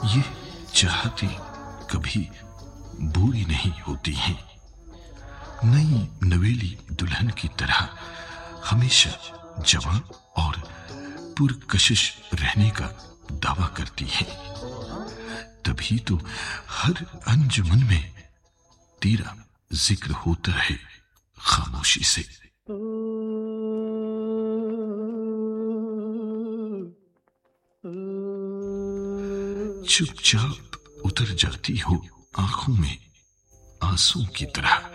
ये चाहते कभी बुरी नहीं होती हैं। नई नवेली दुल्हन की तरह हमेशा जवां और पुरकशिश रहने का दावा करती हैं। तभी तो हर अंजुमन में तेरा जिक्र होता है खामोशी से। चुपचाप उतर जाती हो आंखों में आंसू की तरह।